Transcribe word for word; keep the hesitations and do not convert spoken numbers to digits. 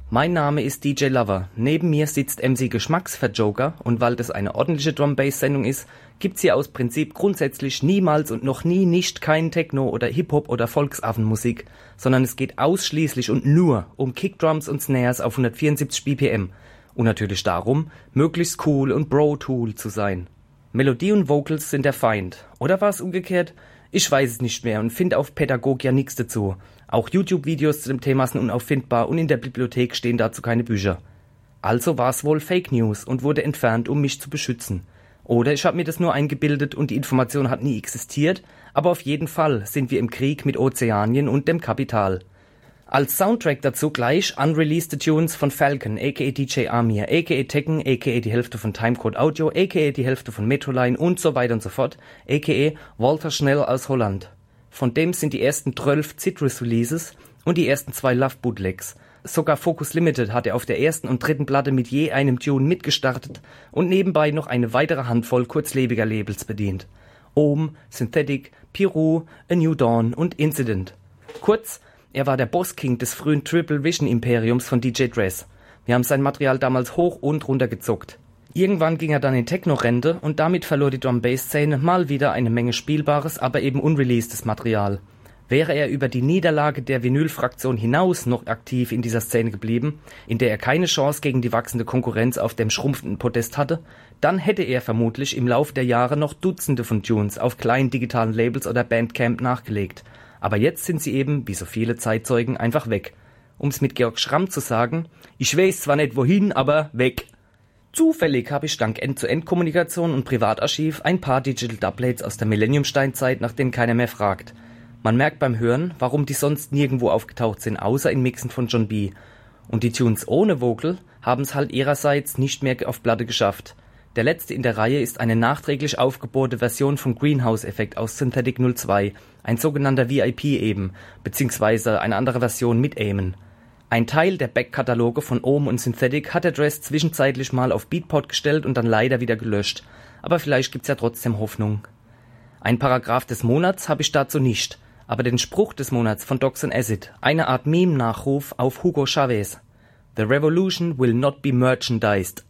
Mein Name ist D J Lover. Neben mir sitzt M C Geschmacksverjoker und weil das eine ordentliche Drum-Bass-Sendung ist, gibt's hier aus Prinzip grundsätzlich niemals und noch nie nicht kein Techno oder Hip-Hop oder Volksaffenmusik, sondern es geht ausschließlich und nur um Kickdrums und Snares auf hundertvierundsiebzig B P M und natürlich darum, möglichst cool und Bro-Tool zu sein. Melodie und Vocals sind der Feind. Oder war es umgekehrt? Ich weiß es nicht mehr und finde auf Pädagogia nichts dazu. Auch YouTube-Videos zu dem Thema sind unauffindbar und in der Bibliothek stehen dazu keine Bücher. Also war es wohl Fake News und wurde entfernt, um mich zu beschützen. Oder ich habe mir das nur eingebildet und die Information hat nie existiert, aber auf jeden Fall sind wir im Krieg mit Ozeanien und dem Kapital. Als Soundtrack dazu gleich unreleased Tunes von Falcon, aka D J Amir, aka Tekken, aka die Hälfte von Timecode Audio, aka die Hälfte von Metroline und so weiter und so fort, aka Walter Schnell aus Holland. Von dem sind die ersten zwölf Citrus-Releases und die ersten zwei Love-Bootlegs. Sogar Focus Limited hat er auf der ersten und dritten Platte mit je einem Tune mitgestartet und nebenbei noch eine weitere Handvoll kurzlebiger Labels bedient. Ohm, Synthetic, Pirou, A New Dawn und Incident. Kurz, er war der Boss-King des frühen Triple Vision Imperiums von D J Dress. Wir haben sein Material damals hoch und runter gezockt. Irgendwann ging er dann in Techno-Rente und damit verlor die Drum-Bass-Szene mal wieder eine Menge spielbares, aber eben unreleastes Material. Wäre er über die Niederlage der Vinyl-Fraktion hinaus noch aktiv in dieser Szene geblieben, in der er keine Chance gegen die wachsende Konkurrenz auf dem schrumpfenden Podest hatte, dann hätte er vermutlich im Laufe der Jahre noch Dutzende von Tunes auf kleinen digitalen Labels oder Bandcamp nachgelegt. Aber jetzt sind sie eben, wie so viele Zeitzeugen, einfach weg. Um's mit Georg Schramm zu sagen, ich weiß zwar nicht wohin, aber weg. Zufällig habe ich dank End-zu-End-Kommunikation und Privatarchiv ein paar Digital Doublets aus der Millennium-Steinzeit, nach denen keiner mehr fragt. Man merkt beim Hören, warum die sonst nirgendwo aufgetaucht sind, außer in Mixen von John B. Und die Tunes ohne Vocal haben es halt ihrerseits nicht mehr auf Platte geschafft. Der letzte in der Reihe ist eine nachträglich aufgebohrte Version von Greenhouse-Effekt aus Synthetic null zwei, ein sogenannter V I P eben, beziehungsweise eine andere Version mit Aimen. Ein Teil der Backkataloge von Ohm und Synthetic hat der Dress zwischenzeitlich mal auf Beatport gestellt und dann leider wieder gelöscht. Aber vielleicht gibt's ja trotzdem Hoffnung. Ein Paragraph des Monats habe ich dazu nicht, aber den Spruch des Monats von Dox and Acid, eine Art Meme-Nachruf auf Hugo Chavez. The revolution will not be merchandised.